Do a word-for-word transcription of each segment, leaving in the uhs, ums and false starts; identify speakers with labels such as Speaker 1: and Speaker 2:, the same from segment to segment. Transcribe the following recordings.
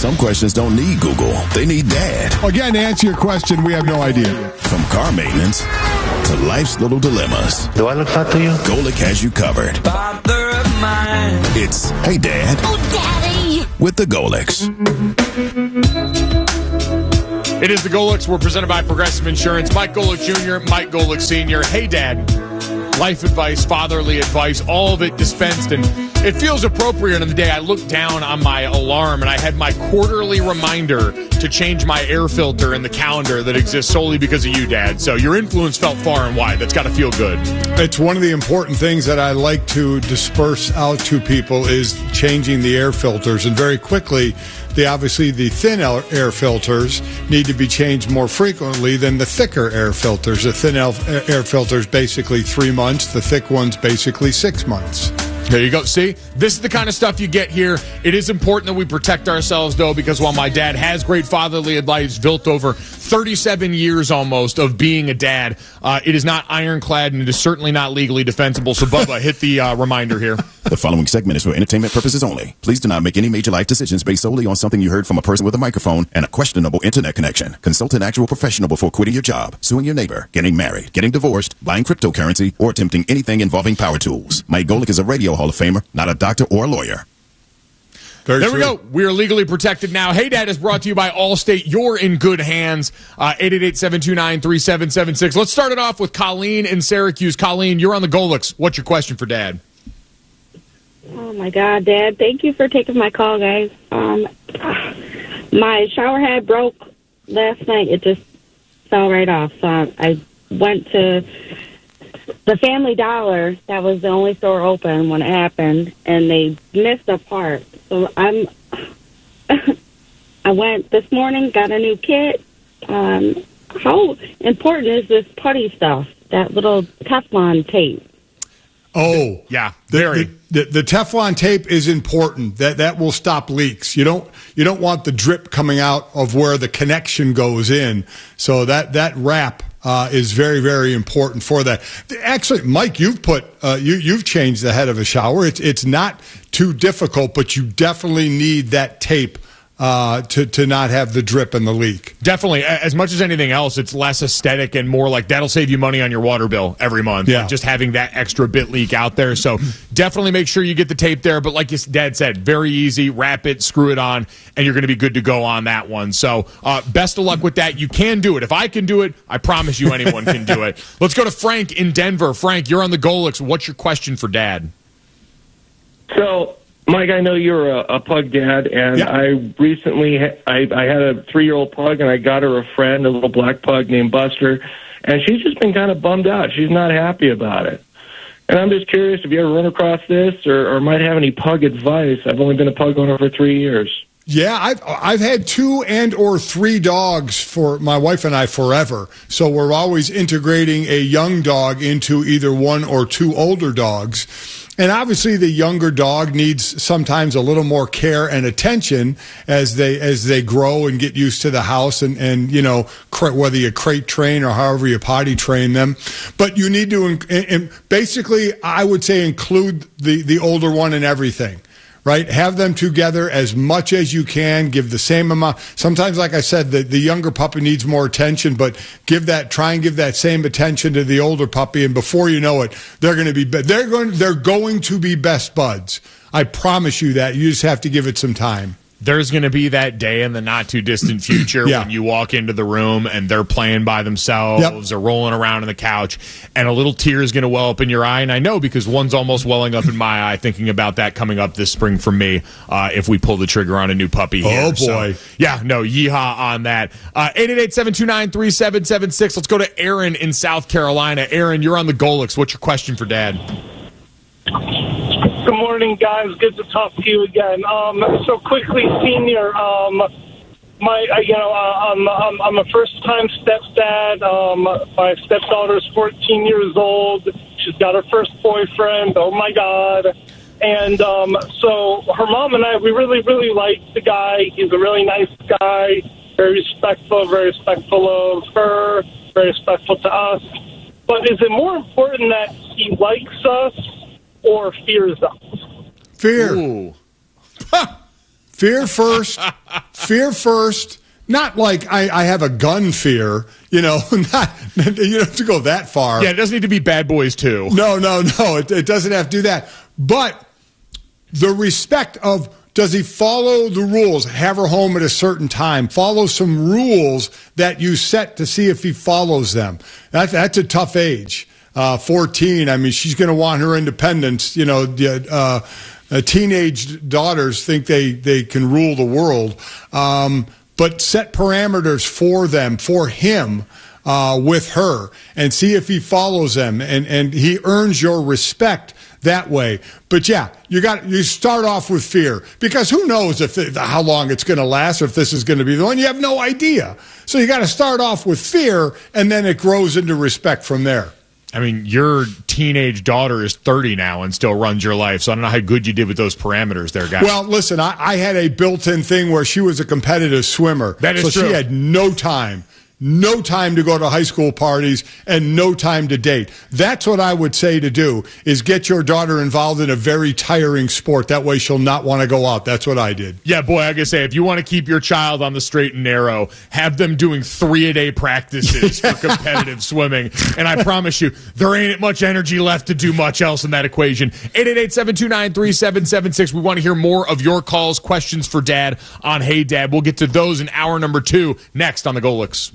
Speaker 1: Some questions don't need Google. They need Dad.
Speaker 2: Again, to answer your question, we have no idea.
Speaker 1: From car maintenance to life's little dilemmas.
Speaker 3: Do I look hot to you?
Speaker 1: Golic has you covered.
Speaker 4: Father of mine.
Speaker 1: It's Hey Dad.
Speaker 5: Oh, Daddy.
Speaker 1: With the Golics.
Speaker 6: It is the Golics. We're presented by Progressive Insurance. Mike Golic Junior, Mike Golic Senior Hey Dad. Life advice, fatherly advice, all of it dispensed. And it feels appropriate on the day I looked down on my alarm and I had my quarterly reminder to change my air filter in the calendar that exists solely because of you, Dad. So your influence felt far and wide. That's got to feel good.
Speaker 2: It's one of the important things that I like to disperse out to people is changing the air filters. And very quickly, the obviously the thin air filters need to be changed more frequently than the thicker air filters. The thin air filters basically three months. The thick ones basically six months.
Speaker 6: There you go. See, this is the kind of stuff you get here. It is important that we protect ourselves, though, because while my dad has great fatherly advice built over thirty-seven years almost of being a dad, uh, it is not ironclad and it is certainly not legally defensible. So, Bubba, hit the uh, reminder here.
Speaker 1: The following segment is for entertainment purposes only. Please do not make any major life decisions based solely on something you heard from a person with a microphone and a questionable internet connection. Consult an actual professional before quitting your job, suing your neighbor, getting married, getting divorced, buying cryptocurrency, or attempting anything involving power tools. Mike Golic is a radio Hall of Famer, not a doctor or a lawyer.
Speaker 2: Very
Speaker 6: there
Speaker 2: true.
Speaker 6: we go. We are legally protected now. Hey Dad is brought to you by Allstate. You're in good hands. Uh, eight eight eight, seven two nine, three seven seven six. Let's start it off with Colleen in Syracuse. Colleen, you're on the Golics. What's your question for Dad?
Speaker 7: Oh, my God, Dad. Thank you for taking my call, guys. Um, my shower head broke last night. It just fell right off. So I went to the Family Dollar. That was the only store open when it happened, and they missed a part. So I'm. I went this morning, got a new kit. Um, how important is this putty stuff? That little Teflon tape.
Speaker 2: Oh,
Speaker 6: yeah,
Speaker 2: the,
Speaker 6: very.
Speaker 2: The, the, the Teflon tape is important. That that will stop leaks. You don't you don't want the drip coming out of where the connection goes in. So that that wrap uh, is very very important for that. Actually, Mike, you've put uh, you you've changed the head of a shower. It's it's not too difficult, but you definitely need that tape uh, to to not have the drip and the leak.
Speaker 6: Definitely. As much as anything else, it's less aesthetic and more like that'll save you money on your water bill every month.
Speaker 2: Yeah.
Speaker 6: Like just having that extra bit leak out there. So definitely make sure you get the tape there. But like your dad said, very easy. Wrap it, screw it on, and you're going to be good to go on that one. So uh, best of luck with that. You can do it. If I can do it, I promise you anyone can do it. Let's go to Frank in Denver. Frank, you're on the Golics. What's your question for Dad?
Speaker 8: So, Mike, I know you're a, a pug dad, and
Speaker 2: Yeah.
Speaker 8: I recently ha- I, I had a three-year-old pug, and I got her a friend, a little black pug named Buster, and she's just been kind of bummed out. She's not happy about it. And I'm just curious if you ever run across this or, or might have any pug advice. I've only been a pug owner for three years.
Speaker 2: Yeah, I've I've had two and or three dogs for my wife and I forever. So we're always integrating a young dog into either one or two older dogs. And obviously the younger dog needs sometimes a little more care and attention as they as they grow and get used to the house and, and you know, whether you crate train or however you potty train them. But you need to, and basically, I would say include the, the older one in everything. Right? Have them together as much as you can. Give the same amount. Sometimes, like I said, the, the younger puppy needs more attention, but give that, try and give that same attention to the older puppy. And before you know it, they're going to be, they're going, they're going to be best buds. I promise you that. You just have to give it some time.
Speaker 6: There's going to be that day in the not-too-distant future
Speaker 2: Yeah.
Speaker 6: when you walk into the room and they're playing by themselves
Speaker 2: Yep.
Speaker 6: or rolling around on the couch, and a little tear is going to well up in your eye. And I know because one's almost welling up in my eye thinking about that coming up this spring for me uh, if we pull the trigger on a new puppy here.
Speaker 2: Oh, boy.
Speaker 6: So, yeah, no, yeehaw on that. Uh, eight eight eight, seven two nine, three seven seven six. Let's go to Aaron in South Carolina. Aaron, you're on the Golics. What's your question for Dad?
Speaker 9: Good morning, guys. Good to talk to you again. Um, so quickly, Senior, um, my, uh, you know, uh, I'm, I'm, I'm a first-time stepdad. Um, my stepdaughter is fourteen years old. She's got her first boyfriend. Oh my God! And um, so her mom and I, we really, really like the guy. He's a really nice guy. Very respectful. Very respectful of her. Very respectful to us. But is it more important that he likes us or fears us?
Speaker 2: Fear.
Speaker 6: Ooh.
Speaker 2: Fear first. fear first. Not like I, I have a gun fear, you know, not, you don't have to go that far.
Speaker 6: Yeah, it doesn't need to be Bad Boys two.
Speaker 2: No, no, no, it, it doesn't have to do that. But the respect of, does he follow the rules, have her home at a certain time, follow some rules that you set to see if he follows them. That, that's a tough age. Uh, fourteen, I mean, she's going to want her independence. You know, uh, uh, teenage daughters think they, they can rule the world. Um But set parameters for them, for him, uh, with her, and see if he follows them, and, and he earns your respect that way. But yeah, you got you start off with fear, because who knows if it, how long it's going to last, or if this is going to be the one. You have no idea. So you got to start off with fear, and then it grows into respect from there.
Speaker 6: I mean, your teenage daughter is thirty now and still runs your life, so I don't know how good you did with those parameters there, guys.
Speaker 2: Well, listen, I, I had a built-in thing where she was a competitive swimmer.
Speaker 6: That is
Speaker 2: so
Speaker 6: true.
Speaker 2: So she had no time. No time to go to high school parties and no time to date. That's what I would say to do, is get your daughter involved in a very tiring sport. That way she'll not want to go out. That's what I did.
Speaker 6: Yeah, boy, I gotta say, if you want to keep your child on the straight and narrow, have them doing three-a-day practices for competitive swimming. And I promise you, there ain't much energy left to do much else in that equation. eight eight eight, seven two nine, three seven seven six. We want to hear more of your calls, questions for Dad on Hey Dad. We'll get to those in hour number two next on the Golix.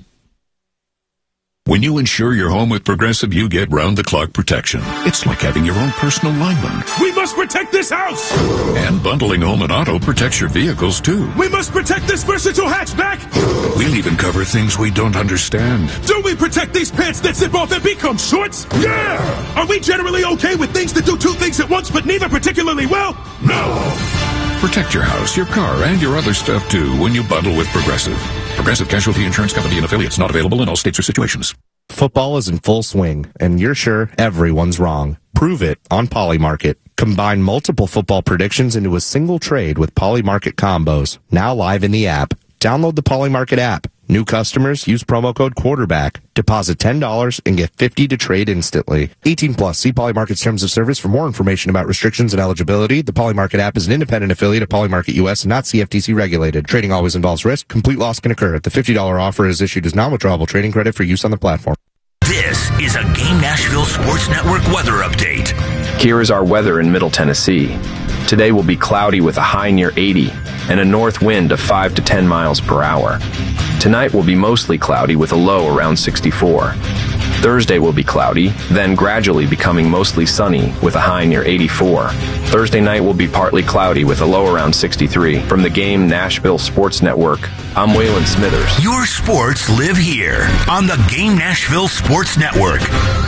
Speaker 3: When you insure your home with Progressive, you get round-the-clock protection. It's like having your own personal lineman.
Speaker 5: We must protect this house!
Speaker 3: And bundling home and auto protects your vehicles, too.
Speaker 5: We must protect this versatile hatchback!
Speaker 3: We'll even cover things we don't understand.
Speaker 5: Do we protect these pants that zip off and become shorts? Yeah! Are we generally okay with things that do two things at once, but neither particularly well? No!
Speaker 3: Protect your house, your car, and your other stuff, too, when you bundle with Progressive. Progressive Casualty Insurance Company and affiliates, not available in all states or situations.
Speaker 10: Football is in full swing, and you're sure everyone's wrong. Prove it on Polymarket. Combine multiple football predictions into a single trade with Polymarket combos, now live in the app. Download the Polymarket app. New customers use promo code quarterback. Deposit ten dollars and get fifty dollars to trade instantly. eighteen plus. See Polymarket's terms of service for more information about restrictions and eligibility. The Polymarket app is an independent affiliate of Polymarket U S and not C F T C regulated. Trading always involves risk. Complete loss can occur. The fifty dollars offer is issued as non-withdrawable trading credit for use on the platform.
Speaker 11: This is a Game Nashville Sports Network weather update.
Speaker 12: Here is our weather in Middle Tennessee. Today will be cloudy with a high near eighty and a north wind of five to ten miles per hour. Tonight will be mostly cloudy with a low around sixty-four. Thursday will be cloudy, then gradually becoming mostly sunny with a high near eighty-four. Thursday night will be partly cloudy with a low around sixty-three. From the Game Nashville Sports Network, I'm Waylon Smithers.
Speaker 11: Your sports live here on the Game Nashville Sports Network.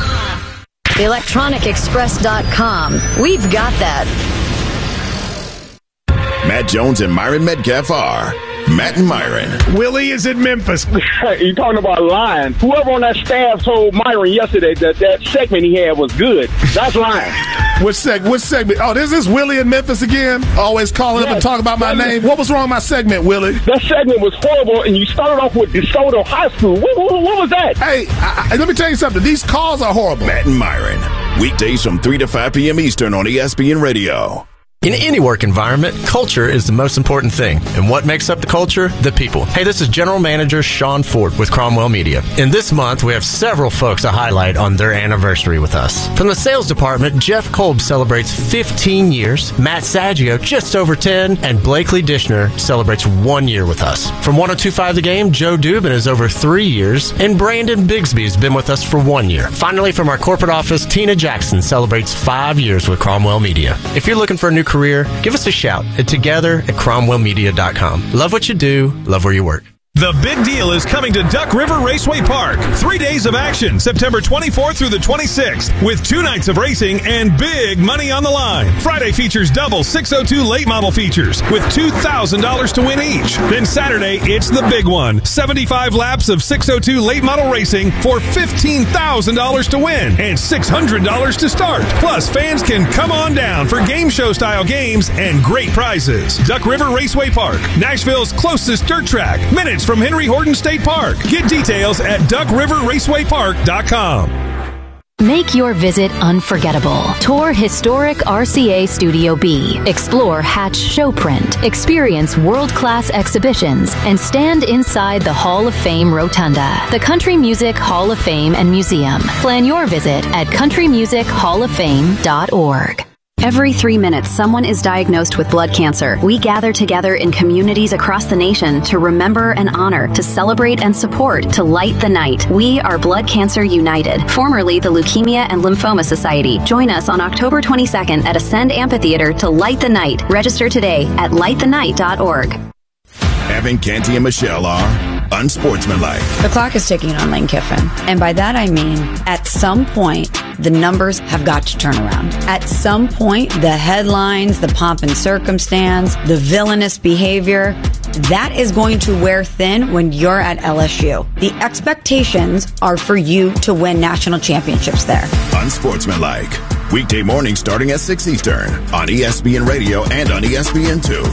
Speaker 13: electronic express dot com. We've got that.
Speaker 1: Matt Jones and Myron Metcalf are Matt and Myron.
Speaker 14: Willie is in Memphis.
Speaker 15: You're talking about lying. Whoever on that staff told Myron yesterday that that segment he had was good. That's lying.
Speaker 14: What, seg- what segment? Oh, this is Willie in Memphis again? Always calling yes, up and talking about my name. What was wrong with my segment, Willie?
Speaker 15: That segment was horrible, and you started off with DeSoto High School. What, what, what was that?
Speaker 14: Hey, I, I, let me tell you something. These calls are horrible.
Speaker 1: Matt and Myron. Weekdays from three to five p.m. Eastern on E S P N Radio.
Speaker 16: In any work environment, culture is the most important thing. And what makes up the culture? The people. Hey, this is General Manager Sean Ford with Cromwell Media. And this month, we have several folks to highlight on their anniversary with us. From the sales department, Jeff Kolb celebrates fifteen years, Matt Saggio just over ten, and Blakely Dishner celebrates one year with us. From one oh two point five The Game, Joe Dubin is over three years, and Brandon Bigsby has been with us for one year. Finally, from our corporate office, Tina Jackson celebrates five years with Cromwell Media. If you're looking for a new career, give us a shout at together at cromwell media dot com. Love what you do, love where you work.
Speaker 5: The big deal is coming to Duck River Raceway Park. Three days of action, September twenty-fourth through the twenty-sixth, with two nights of racing and big money on the line. Friday features double six oh two late model features with two thousand dollars to win each. Then Saturday, it's the big one. seventy-five laps of six oh two late model racing for fifteen thousand dollars to win and six hundred dollars to start. Plus, fans can come on down for game show style games and great prizes. Duck River Raceway Park, Nashville's closest dirt track. Minutes from Henry Horton State Park. Get details at duck river raceway park dot com.
Speaker 17: Make your visit unforgettable. Tour historic R C A Studio B. Explore Hatch Showprint. Experience world-class exhibitions and stand inside the Hall of Fame Rotunda, the Country Music Hall of Fame and Museum. Plan your visit at country music hall of fame dot org.
Speaker 18: Every three minutes, someone is diagnosed with blood cancer. We gather together in communities across the nation to remember and honor, to celebrate and support, to light the night. We are Blood Cancer United, formerly the Leukemia and Lymphoma Society. Join us on October twenty-second at Ascend Amphitheater to light the night. Register today at light the night dot org.
Speaker 1: Evan, Canty, and Michelle are unsportsmanlike.
Speaker 19: The clock is ticking on Lane Kiffin. And by that I mean, at some point, the numbers have got to turn around. At some point, the headlines, the pomp and circumstance, the villainous behavior, that is going to wear thin when you're at L S U. The expectations are for you to win national championships there.
Speaker 1: Unsportsmanlike. Weekday mornings starting at six Eastern on E S P N Radio and on E S P N two.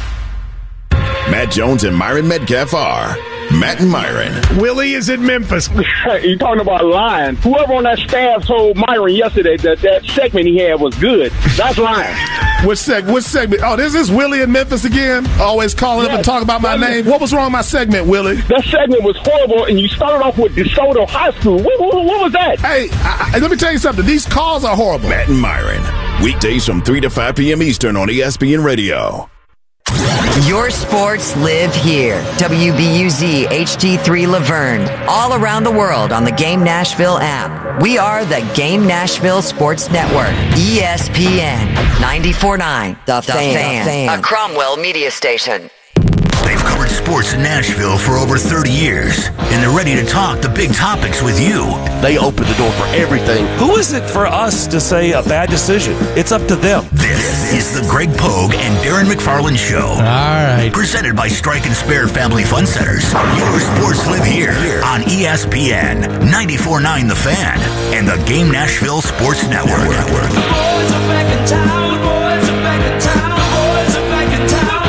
Speaker 1: Matt Jones and Myron Metcalf are Matt and Myron.
Speaker 14: Willie is in Memphis.
Speaker 15: You talking about lying. Whoever on that staff told Myron yesterday that that segment he had was good. That's lying.
Speaker 14: What segment? What segment? Oh, this is Willie in Memphis again? Always calling yes, up and talking about my name. What was wrong with my segment, Willie?
Speaker 15: That segment was horrible, and you started off with DeSoto High School. What, what, what was that?
Speaker 14: Hey, I, I, let me tell you something. These calls are horrible.
Speaker 1: Matt and Myron. Weekdays from three to five p.m. Eastern on E S P N Radio.
Speaker 13: Your sports live here. W B U Z H D three Laverne. All around the world on the Game Nashville app. We are the Game Nashville Sports Network. E S P N ninety-four point nine. The, the fan. fan. A Cromwell media station.
Speaker 11: They've covered sports in Nashville for over thirty years, and they're ready to talk the big topics with you.
Speaker 20: They open the door for everything. Who is it for us to say a bad decision? It's up to them.
Speaker 11: This is the Greg Pogue and Darren McFarland Show.
Speaker 21: All right.
Speaker 11: Presented by Strike and Spare Family Fun Centers. Your sports live here on E S P N ninety-four point nine The Fan and the Game Nashville Sports Network.
Speaker 4: Boys are back in town. Boys are back in town. Boys are back in town.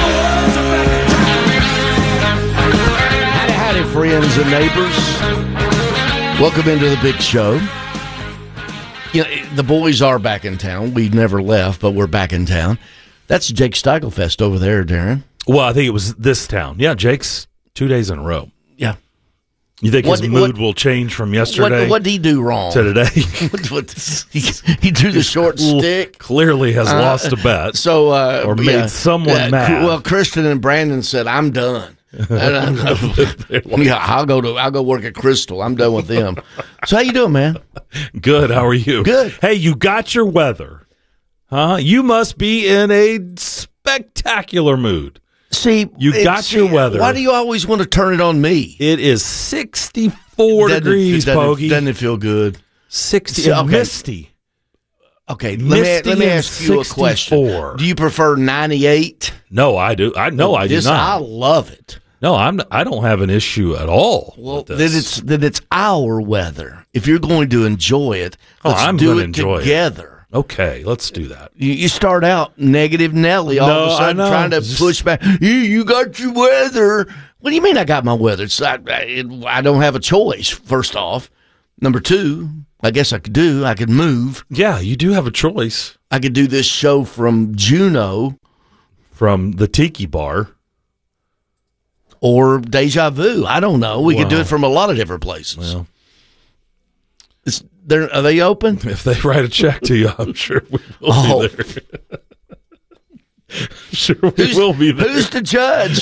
Speaker 21: Howdy, friends and neighbors. Welcome into the big show. You know, the boys are back in town. We never left, but we're back in town. That's Jake Steigelfest over there, Darren.
Speaker 22: Well, I think it was this town. Yeah, Jake's two days in a row.
Speaker 21: Yeah.
Speaker 22: You think
Speaker 21: what,
Speaker 22: his mood
Speaker 21: what,
Speaker 22: will change from yesterday?
Speaker 21: What, what did he do wrong?
Speaker 22: To today?
Speaker 21: what, what, he, he drew the short stick.
Speaker 22: Clearly has
Speaker 21: uh,
Speaker 22: lost a bet.
Speaker 21: So, uh,
Speaker 22: or made
Speaker 21: yeah,
Speaker 22: someone
Speaker 21: yeah,
Speaker 22: mad.
Speaker 21: Well, Kristen and Brandon said, I'm done. yeah, I'll go to I'll go work at Crystal. I'm done with them. So how you doing, man?
Speaker 22: Good. How are you?
Speaker 21: Good.
Speaker 22: Hey, you got your weather, huh? You must be in a spectacular mood.
Speaker 21: See,
Speaker 22: you got your weather.
Speaker 21: Why do you always want to turn it on me?
Speaker 22: It is sixty-four
Speaker 21: doesn't
Speaker 22: degrees,
Speaker 21: it, doesn't
Speaker 22: Pogey.
Speaker 21: It, doesn't it feel good?
Speaker 22: Sixty.
Speaker 21: So,
Speaker 22: okay. Misty.
Speaker 21: Okay, let
Speaker 22: Misty
Speaker 21: me let me ask you a question. Do you prefer ninety-eight?
Speaker 22: No, I do. I no, I
Speaker 21: this,
Speaker 22: do not.
Speaker 21: I love it.
Speaker 22: No, I'm. I don't have an issue at all.
Speaker 21: Well, then it's then it's our weather. If you're going to enjoy it, let's
Speaker 22: oh, I'm
Speaker 21: do
Speaker 22: going
Speaker 21: it
Speaker 22: to enjoy
Speaker 21: together.
Speaker 22: It. Okay, let's do that.
Speaker 21: You, you start out negative Nelly, all
Speaker 22: no,
Speaker 21: of a sudden trying to
Speaker 22: Just,
Speaker 21: push back. You, you got your weather. What do you mean I got my weather? It's, I, I, I don't have a choice. First off, number two, I guess I could do. I could move.
Speaker 22: Yeah, you do have a choice.
Speaker 21: I could do this show from Juneau,
Speaker 22: from the Tiki Bar.
Speaker 21: Or Deja Vu. I don't know. We
Speaker 22: well,
Speaker 21: could do it from a lot of different places.
Speaker 22: Well,
Speaker 21: Is there, are they open?
Speaker 22: If they write a check to you, I'm sure we will oh. be there. Sure we
Speaker 21: who's,
Speaker 22: will be there.
Speaker 21: Who's the judge?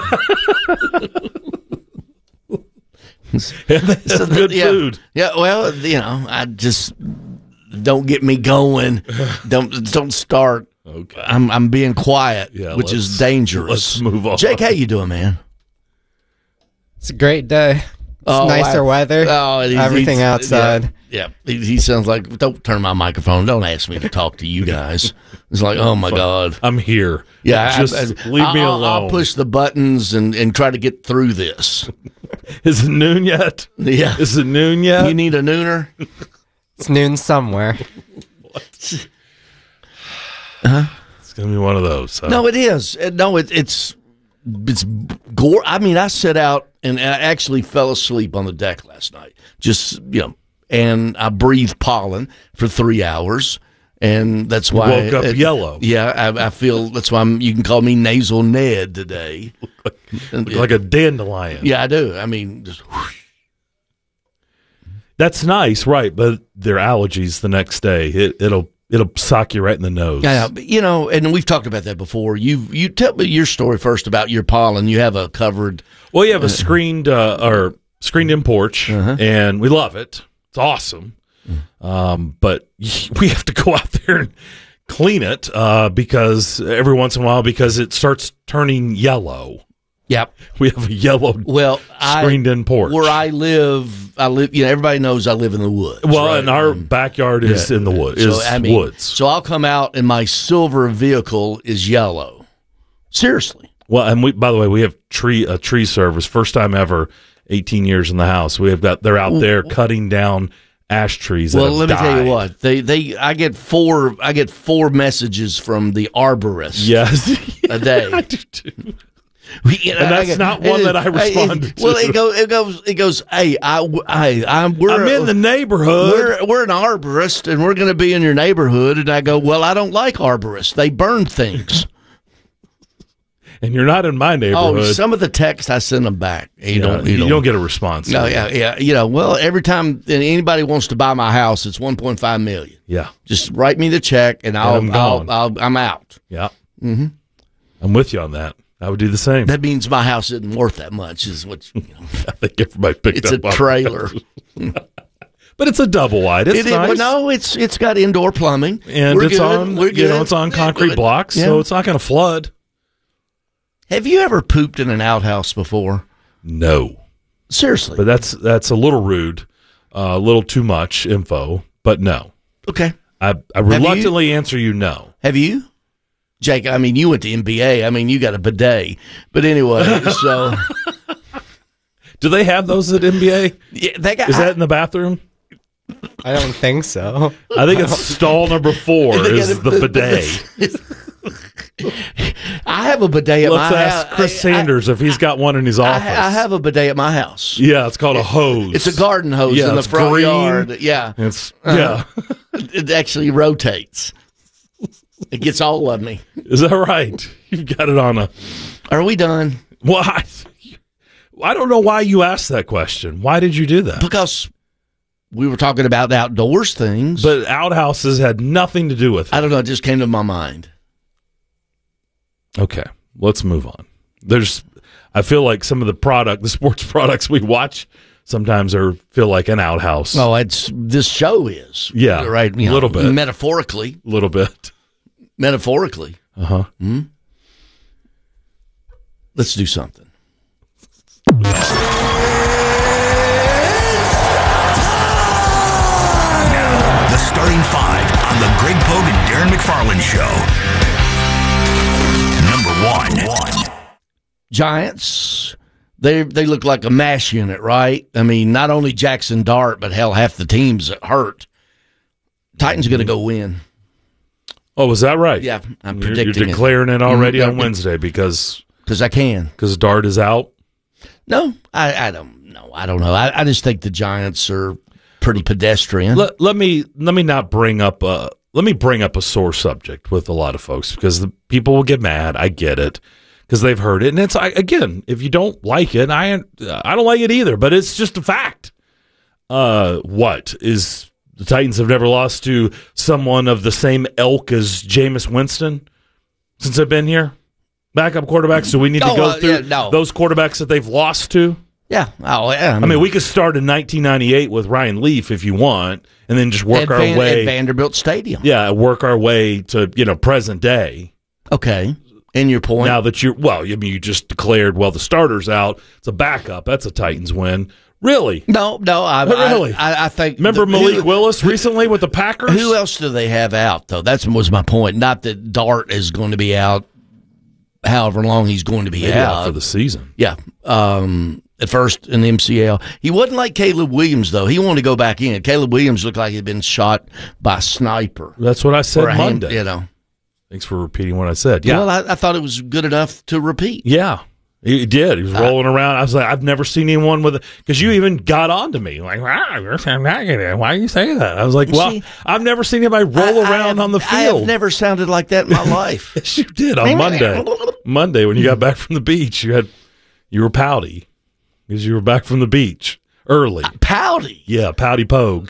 Speaker 22: And they have so good
Speaker 21: yeah,
Speaker 22: food.
Speaker 21: Yeah, well, you know, I just don't get me going. Don't don't start.
Speaker 22: Okay.
Speaker 21: I'm I'm being quiet,
Speaker 22: yeah,
Speaker 21: which is dangerous.
Speaker 22: Let's move on.
Speaker 21: Jake, how you doing, man?
Speaker 23: It's a great day. It's oh, nicer I, weather. Oh, he's, everything he's, outside.
Speaker 21: Yeah, yeah. He, he sounds like, don't turn my microphone. Don't ask me to talk to you guys. It's like, oh my God.
Speaker 22: I'm here.
Speaker 21: Yeah,
Speaker 22: just
Speaker 21: I, I,
Speaker 22: leave
Speaker 21: I'll,
Speaker 22: me alone.
Speaker 21: I'll push the buttons and, and try to get through this.
Speaker 22: Is it noon yet?
Speaker 21: Yeah.
Speaker 22: Is it noon yet?
Speaker 21: You need a nooner?
Speaker 23: It's noon somewhere.
Speaker 22: What?
Speaker 21: Huh?
Speaker 22: It's going to be one of those. Huh?
Speaker 21: No, it is. No, it, it's it's gore. I mean, I sat out and I actually fell asleep on the deck last night. Just, you know, and I breathed pollen for three hours. And that's
Speaker 22: You
Speaker 21: why
Speaker 22: woke up
Speaker 21: it-
Speaker 22: yellow.
Speaker 21: Yeah, I, I feel that's why I'm, you can call me Nasal Ned today.
Speaker 22: Look like a dandelion.
Speaker 21: Yeah, I do. I mean, just whoosh.
Speaker 22: That's nice, right? But they're allergies the next day. It, it'll it'll sock you right in the nose.
Speaker 21: Yeah, but, you know, and we've talked about that before. You you tell me your story first about your pollen. You have a covered.
Speaker 22: Well, you have a screened uh, or screened in porch,
Speaker 21: Uh-huh.
Speaker 22: and we love it. It's awesome. Um, but we have to go out there and clean it uh, because every once in a while because it starts turning yellow.
Speaker 21: Yep,
Speaker 22: we have a yellow
Speaker 21: well
Speaker 22: screened
Speaker 21: I,
Speaker 22: in porch
Speaker 21: where I live. I live. You know, everybody knows I live in the woods.
Speaker 22: Well,
Speaker 21: right?
Speaker 22: and our backyard is
Speaker 21: Yeah.
Speaker 22: in the woods.
Speaker 21: So,
Speaker 22: Is
Speaker 21: I mean,
Speaker 22: woods.
Speaker 21: So I'll come out and my silver vehicle is yellow. Seriously.
Speaker 22: Well, and we by the way, we have tree a tree service. First time ever. Eighteen years in the house. We have got. They're out there cutting down ash trees. that
Speaker 21: Well,
Speaker 22: have
Speaker 21: let me tell
Speaker 22: died.
Speaker 21: you what they they I get four I get four messages from the arborist.
Speaker 22: Yes,
Speaker 21: a day.
Speaker 22: I do too.
Speaker 21: You know,
Speaker 22: And that's
Speaker 21: I get-
Speaker 22: not one
Speaker 21: it-
Speaker 22: that I
Speaker 21: it-
Speaker 22: responded to.
Speaker 21: Well, it goes, it goes, it goes. Hey, I, I, I'm. We're,
Speaker 22: I'm in the neighborhood.
Speaker 21: We're, we're an arborist, and we're going to be in your neighborhood. And I go, well, I don't like arborists. They burn things.
Speaker 22: And you're not in my neighborhood.
Speaker 21: Oh, some of the text I send them back. You
Speaker 22: Yeah,
Speaker 21: don't. You,
Speaker 22: you
Speaker 21: don't,
Speaker 22: don't get a response.
Speaker 21: No, yeah, yeah. You know, well, every time anybody wants to buy my house, it's one point five million.
Speaker 22: Yeah.
Speaker 21: Just write me the check, and I'll,
Speaker 22: I'm
Speaker 21: I'll,
Speaker 22: gone.
Speaker 21: I'll, I'm out.
Speaker 22: Yeah.
Speaker 21: Mm-hmm.
Speaker 22: I'm with you on that. I would do the same.
Speaker 21: That means my house isn't worth that much. Is what you know.
Speaker 22: I think everybody picked
Speaker 21: It's
Speaker 22: up
Speaker 21: a
Speaker 22: on
Speaker 21: trailer.
Speaker 22: that. But it's a double wide. It's
Speaker 21: It is-
Speaker 22: nice.
Speaker 21: well, no, it's it's got indoor plumbing,
Speaker 22: and
Speaker 21: We're
Speaker 22: it's
Speaker 21: good.
Speaker 22: on.
Speaker 21: We're
Speaker 22: You know,
Speaker 21: good.
Speaker 22: it's on
Speaker 21: We're
Speaker 22: concrete
Speaker 21: good.
Speaker 22: blocks,
Speaker 21: Yeah.
Speaker 22: so it's not going to flood.
Speaker 21: Have you ever pooped in an outhouse before?
Speaker 22: No,
Speaker 21: seriously.
Speaker 22: But that's that's a little rude, uh, a little too much info. But no.
Speaker 21: Okay.
Speaker 22: I, I
Speaker 21: Have you-
Speaker 22: reluctantly answer you no.
Speaker 21: Have you, Jake? I mean, you went to M B A. I mean, you got a bidet. But anyway, so
Speaker 22: do they have those at M B A?
Speaker 21: Yeah, they got.
Speaker 22: Is that in the bathroom?
Speaker 23: I don't think so.
Speaker 22: I think it's stall number four
Speaker 21: They
Speaker 22: is
Speaker 21: got
Speaker 22: the
Speaker 21: a-
Speaker 22: bidet.
Speaker 21: I have a bidet at
Speaker 22: Let's
Speaker 21: my
Speaker 22: ask
Speaker 21: house.
Speaker 22: Chris
Speaker 21: I-
Speaker 22: Sanders if he's got one in his
Speaker 21: I,
Speaker 22: office.
Speaker 21: I have a bidet at my house.
Speaker 22: Yeah, it's called a hose.
Speaker 21: It's a garden hose
Speaker 22: Yeah,
Speaker 21: in the
Speaker 22: it's
Speaker 21: front
Speaker 22: green.
Speaker 21: yard. Yeah,
Speaker 22: It's
Speaker 21: Uh-huh.
Speaker 22: yeah.
Speaker 21: It actually rotates. It gets all of me.
Speaker 22: Is that right? You've got it on a.
Speaker 21: Are we done?
Speaker 22: Why? I don't know why you asked that question. Why did you do that?
Speaker 21: Because we were talking about outdoors things.
Speaker 22: But outhouses had nothing to do with it.
Speaker 21: I don't know. It just came to my mind.
Speaker 22: Okay, let's move on. There's, I feel like some of the product, the sports products we watch, sometimes are feel like an outhouse.
Speaker 21: Oh, it's this show is
Speaker 22: Yeah,
Speaker 21: right.
Speaker 22: a little bit.
Speaker 21: metaphorically,
Speaker 22: a little bit.
Speaker 21: Metaphorically.
Speaker 22: Uh huh.
Speaker 21: Hmm? Let's do something.
Speaker 11: Now, the starting five on the Greg Pogue and Darren McFarland Show. Number one.
Speaker 21: Giants. They they look like a mash unit, right? I mean, not only Jackson Dart, but hell, half the teams hurt. Titans are going to go win.
Speaker 22: Oh, was that right?
Speaker 21: Yeah, I'm
Speaker 22: You're-
Speaker 21: predicting
Speaker 22: You're declaring it, already
Speaker 21: Mhm.
Speaker 22: on Wednesday because
Speaker 21: because I can.
Speaker 22: Because Dart is out.
Speaker 21: No, I, I don't know. I don't know. I, I just think the Giants are pretty pedestrian.
Speaker 22: Let, let me let me not bring up a let me bring up a sore subject with a lot of folks because the people will get mad. I get it because they've heard it, and it's I, again, if you don't like it, I I don't like it either. But it's just a fact. Uh, what is the Titans have never lost to someone of the same ilk as Jameis Winston since they've been here? Backup quarterbacks. So we need to
Speaker 21: Oh,
Speaker 22: go
Speaker 21: uh,
Speaker 22: through
Speaker 21: yeah, no.
Speaker 22: those quarterbacks that they've lost to.
Speaker 21: Yeah. Oh, yeah.
Speaker 22: I mean, we could start in nineteen ninety-eight with Ryan Leaf if you want, and then just work
Speaker 21: at
Speaker 22: our
Speaker 21: Van-
Speaker 22: way.
Speaker 21: at Vanderbilt Stadium.
Speaker 22: Yeah, work our way to you know present day.
Speaker 21: Okay, and your point
Speaker 22: now that you're well, I mean, you just declared well the starter's out. It's a backup. That's a Titans win. Really?
Speaker 21: No, no. I,
Speaker 22: Really?
Speaker 21: I, I, I think.
Speaker 22: Remember
Speaker 21: the-
Speaker 22: Malik
Speaker 21: who-
Speaker 22: Willis recently with the Packers?
Speaker 21: Who else do they have out though? That was my point. Not that Dart is going to be out. However long he's going to be
Speaker 22: Maybe
Speaker 21: out.
Speaker 22: out for the season.
Speaker 21: Yeah. Um, at first in M C L, he wasn't like Caleb Williams though. He wanted to go back in. Caleb Williams looked like he'd been shot by a sniper.
Speaker 22: That's what I said
Speaker 21: Or a hand-
Speaker 22: Monday.
Speaker 21: you know.
Speaker 22: Thanks for repeating what I said. Yeah.
Speaker 21: Well, I, I thought it was good enough to repeat.
Speaker 22: Yeah. He did. He was rolling around. I was like, I've never seen anyone with it. Because you even got on to me. Like, wow, why do you say that? I was like, well,
Speaker 21: See,
Speaker 22: I've never seen anybody roll
Speaker 21: I- I
Speaker 22: around
Speaker 21: have-
Speaker 22: on the
Speaker 21: I
Speaker 22: field.
Speaker 21: have never sounded like that in my life.
Speaker 22: Yes, you did on Monday. Monday, when you got back from the beach, you had you were pouty because you were back from the beach early. Uh,
Speaker 21: pouty?
Speaker 22: Yeah, pouty pogue.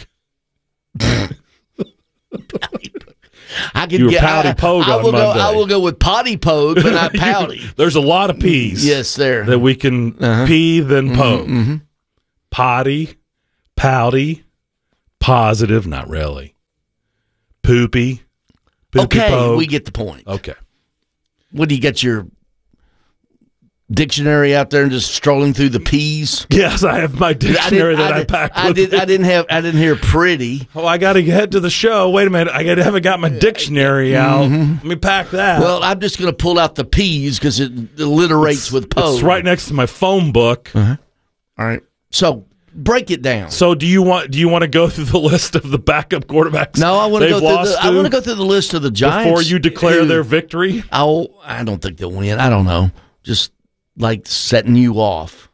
Speaker 21: I
Speaker 22: You were pouty pogue
Speaker 21: I
Speaker 22: on
Speaker 21: will go.
Speaker 22: Monday.
Speaker 21: I will go with potty pogue, but not pouty.
Speaker 22: There's a lot of P's.
Speaker 21: Yes, there.
Speaker 22: That we can
Speaker 21: Uh-huh.
Speaker 22: pee then
Speaker 21: Mhm,
Speaker 22: poke.
Speaker 21: mhm.
Speaker 22: Potty, pouty, positive, not really. Poopy, poopy
Speaker 21: Okay,
Speaker 22: pogue.
Speaker 21: we get the point.
Speaker 22: Okay.
Speaker 21: What do you get your dictionary out there and just strolling through the P's?
Speaker 22: Yes, I have my dictionary that I,
Speaker 21: did-
Speaker 22: packed.
Speaker 21: I
Speaker 22: with
Speaker 21: did.
Speaker 22: me.
Speaker 21: I didn't have. I didn't hear pretty.
Speaker 22: Oh, I got to head to the show. Wait a minute. I gotta, haven't got my dictionary out. Let me pack that.
Speaker 21: Well, I'm just going to pull out the P's because it alliterates with pogue.
Speaker 22: It's right next to my phone book.
Speaker 21: Uh-huh. All right. So break it down.
Speaker 22: So do you want do you want to go through the list of the backup quarterbacks?
Speaker 21: No, I want to
Speaker 22: they've
Speaker 21: go through.
Speaker 22: lost
Speaker 21: The, I
Speaker 22: to
Speaker 21: want to go through the list of the Giants
Speaker 22: before you declare
Speaker 21: who-
Speaker 22: their victory.
Speaker 21: Oh, I don't think they'll win. I don't know. Just like setting you off.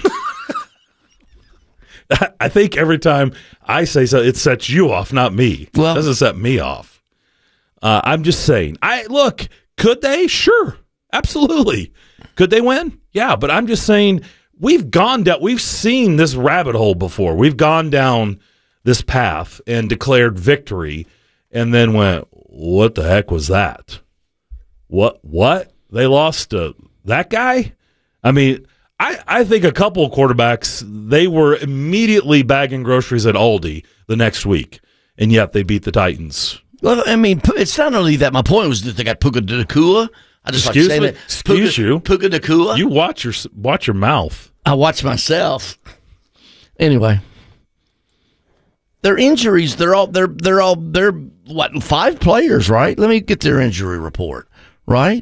Speaker 22: I think every time I say so, it sets you off, not me.
Speaker 21: Well,
Speaker 22: it doesn't set me off. Uh, I'm just saying. I look. Could they? Sure, absolutely. Could they win? Yeah, but I'm just saying we've gone down. We've seen this rabbit hole before. We've gone down this path and declared victory, and then went, "What the heck was that? What? What? They lost to that guy?" I mean. I, I think a couple of quarterbacks, they were immediately bagging groceries at Aldi the next week, and yet they beat the Titans.
Speaker 21: Well, I mean, it's not only that. My point was that they got Puka Nacua. I just
Speaker 22: Excuse
Speaker 21: like saying
Speaker 22: me?
Speaker 21: that.
Speaker 22: Excuse
Speaker 21: Puka,
Speaker 22: you?
Speaker 21: Puka Nacua.
Speaker 22: You watch your watch your mouth.
Speaker 21: I watch myself. Anyway, their injuries. They're all. They're. They're all. They're what? Five players, right? Let me get their injury report. Right.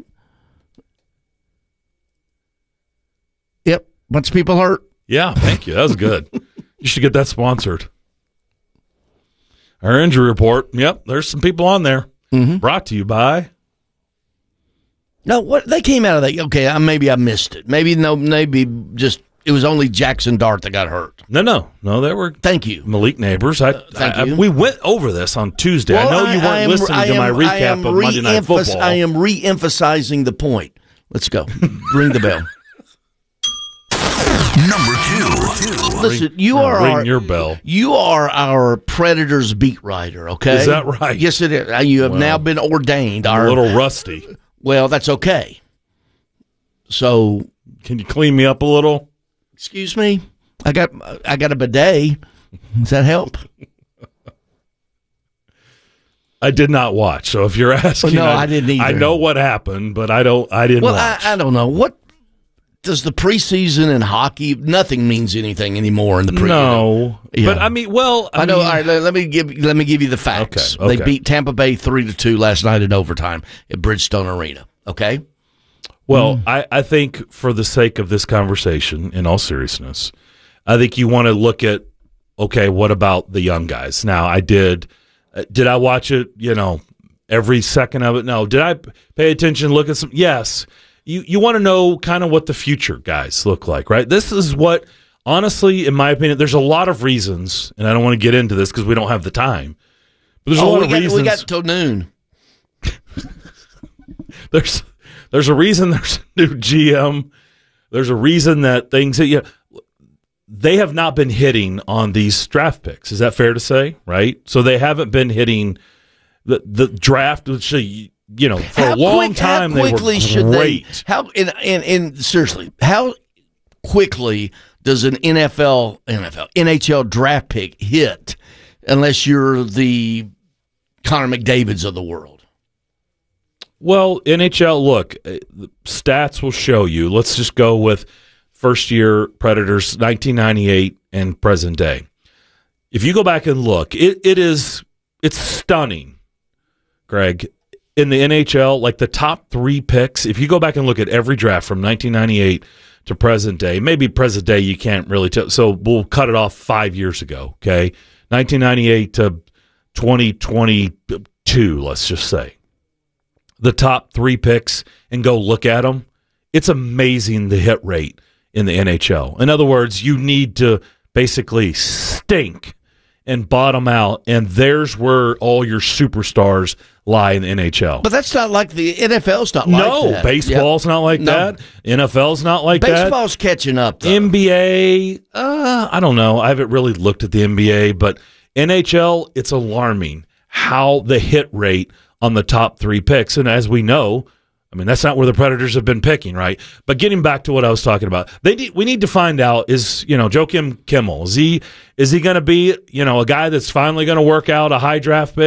Speaker 21: Yep. Bunch of people hurt.
Speaker 22: Yeah, thank you. That was good. You should get that sponsored. Our injury report. Yep, there's some people on there.
Speaker 21: Mm-hmm.
Speaker 22: Brought to you by.
Speaker 21: No, what they came out of that. Okay, I, maybe I missed it. Maybe no. Maybe just it was only Jackson Dart that got hurt.
Speaker 22: No, no, no. They were.
Speaker 21: Thank you,
Speaker 22: Malik Neighbors. I,
Speaker 21: thank
Speaker 22: I,
Speaker 21: you.
Speaker 22: I we went over this on Tuesday.
Speaker 21: Well,
Speaker 22: I know you weren't
Speaker 21: I am,
Speaker 22: listening
Speaker 21: I
Speaker 22: to
Speaker 21: am,
Speaker 22: my
Speaker 21: I
Speaker 22: recap
Speaker 21: am
Speaker 22: of Monday Night
Speaker 21: re-emphas-
Speaker 22: Football.
Speaker 21: I am re-emphasizing the point. Let's go. Ring the bell.
Speaker 11: Number two.
Speaker 21: Listen, you
Speaker 22: Ring-
Speaker 21: are
Speaker 22: ring
Speaker 21: our,
Speaker 22: your bell.
Speaker 21: You are our Predators beat writer. Okay,
Speaker 22: Is that right?
Speaker 21: Yes, it is. Uh, You have
Speaker 22: Well,
Speaker 21: now been ordained.
Speaker 22: I'm
Speaker 21: Our,
Speaker 22: a little rusty.
Speaker 21: well, that's okay. So,
Speaker 22: can you clean me up a little?
Speaker 21: Excuse me. I got I got a bidet. Does that help?
Speaker 22: I did not watch. So if you're asking,
Speaker 21: no, I didn't either.
Speaker 22: I know what happened, but I don't. I didn't
Speaker 21: Well,
Speaker 22: watch.
Speaker 21: I, I don't know what. Does the preseason in hockey nothing means anything anymore in the preseason?
Speaker 22: No,
Speaker 21: Yeah.
Speaker 22: but I mean, well, I,
Speaker 21: I, know.
Speaker 22: mean-
Speaker 21: all right, let, let me give let me give you the facts.
Speaker 22: Okay, okay.
Speaker 21: They beat Tampa Bay three to two last night in overtime at Bridgestone Arena. Okay.
Speaker 22: Well, I, I think for the sake of this conversation, in all seriousness, I think you want to look at, okay, what about the young guys? Now, I did, uh, did I watch it, you know, every second of it? No. Did I pay attention, look at some? Yes. You, you want to know kind of what the future guys look like, right? This is what, honestly, in my opinion, there's a lot of reasons, and I don't want to get into this because we don't have the time, but there's a
Speaker 21: oh,
Speaker 22: lot
Speaker 21: we
Speaker 22: of
Speaker 21: got,
Speaker 22: reasons.
Speaker 21: we got till noon.
Speaker 22: there's there's a reason there's a new G M. There's a reason that things that you they have not been hitting on these draft picks. Is that fair to say? Right? So they haven't been hitting the the draft, which you know for
Speaker 21: How
Speaker 22: a long
Speaker 21: quick-
Speaker 22: time
Speaker 21: how
Speaker 22: they were
Speaker 21: quickly should
Speaker 22: great.
Speaker 21: They, how and, and and seriously, how quickly does an N F L, N F L, N H L draft pick hit unless you're the Connor McDavids of the world?
Speaker 22: Well, N H L, look, uh, the stats will show you. Let's just go with first year Predators, nineteen ninety-eight and present day. If you go back and look, it, it is it's stunning, Greg. In the N H L, like the top three picks, if you go back and look at every draft from nineteen ninety-eight to present day, maybe present day you can't really tell. So we'll cut it off five years ago, okay? nineteen ninety-eight to twenty twenty-two, let's just say. The top three picks and go look at them, it's amazing the hit rate in the N H L. In other words, you need to basically stink and bottom out, and there's where all your superstars lie in the N H L.
Speaker 21: But that's not like the N F L's not
Speaker 22: no,
Speaker 21: like that.
Speaker 22: baseball's
Speaker 21: Yep.
Speaker 22: not like
Speaker 21: No.
Speaker 22: that. N F L's not like
Speaker 21: Baseball's
Speaker 22: that.
Speaker 21: Baseball's catching up, though.
Speaker 22: N B A, uh, I don't know. I haven't really looked at the N B A, but N H L, it's alarming how the hit rate on the top three picks. And as we know, I mean, that's not where the Predators have been picking, right? But getting back to what I was talking about, they need, we need to find out is, you know, Joakim Kimmel, is he, is he going to be, you know, a guy that's finally going to work out a high draft pick?